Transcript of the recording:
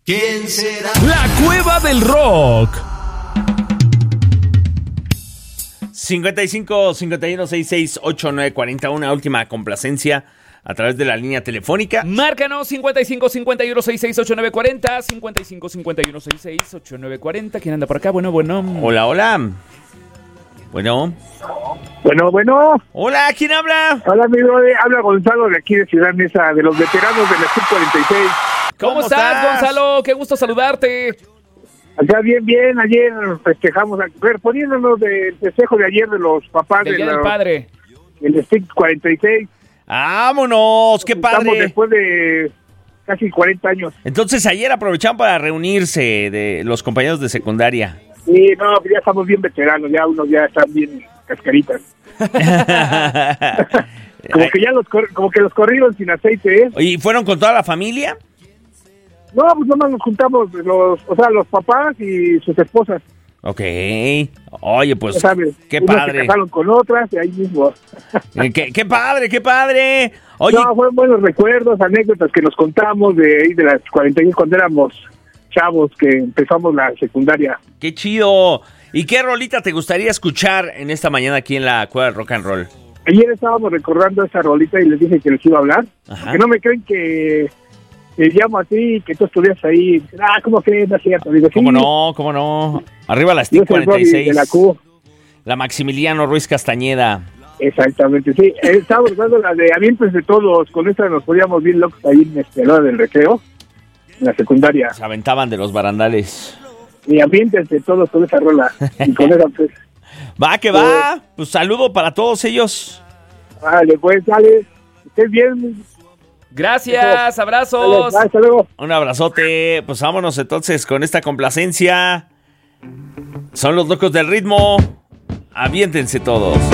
¿Quién será? La Cueva del Rock. 55 51 66 89 40, una última complacencia a través de la línea telefónica. Márcanos 55 51 66 89 40, 55 51 66 89 40. ¿Quién anda por acá? Bueno. Hola. Bueno. Hola, ¿quién habla? Hola, amigo. Habla Gonzalo de aquí de Ciudad Neza, de los veteranos de la Sub-46. ¿Cómo estás, Gonzalo? Qué gusto saludarte. Acá bien. Ayer festejamos, poniéndonos del festejo de ayer de los papás Del Día del Padre. El Stick 46. ¡Vámonos! ¡Qué Estamos padre! después de casi 40 años. Entonces ayer aprovecharon para reunirse de los compañeros de secundaria. Sí, no, ya estamos bien veteranos, ya unos ya están bien cascaritas. como que los corrieron sin aceite, ¿eh? ¿Y fueron con toda la familia? No, pues nomás nos juntamos los papás y sus esposas. Ok. Oye, pues, Ya sabes, qué unos padre. se casaron con otras y ahí mismo. ¡Qué padre! Oye, No, fueron buenos recuerdos, anécdotas que nos contamos de las 46 cuando éramos chavos que empezamos la secundaria. ¡qué chido! ¿Y qué rolita te gustaría escuchar en esta mañana aquí en la Cueva del Rock and Roll? Ayer estábamos recordando esa rolita y les dije que les iba a hablar. Ajá. Que no me creen que te llamo a ti y que tú estuvieras ahí. ¿Cómo que no es cierto? Digo, sí, ¿Cómo no? Arriba la yo Stick soy el Bobby 46. de la Q. La Maximiliano Ruiz Castañeda. Exactamente, sí. Estábamos dando la de avientes de todos. Con esa nos poníamos bien locos ahí en la hora del recreo, en la secundaria. Se aventaban de los barandales. Y avientes de todos con esa rola. Y con esa, pues. Va, que va. Pues saludo para todos ellos. Vale, pues, dale. Estés bien. Gracias, abrazos. Dale, hasta luego. Un abrazote. Pues vámonos entonces con esta complacencia. Son los locos del ritmo. Aviéntense todos.